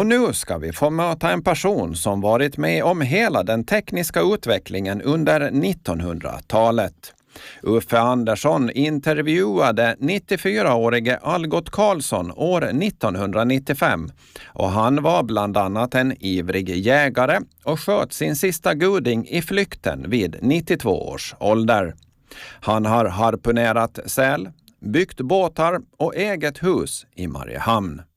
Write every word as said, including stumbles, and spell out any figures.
Och nu ska vi få möta en person som varit med om hela den tekniska utvecklingen under nittonhundratalet. Uffe Andersson intervjuade nittiofyraårige Algot Karlsson år nittonhundranittiofem och han var bland annat en ivrig jägare och sköt sin sista guding i flykten vid nittiotvå års ålder. Han har harpunerat säl, byggt båtar och eget hus i Mariehamn.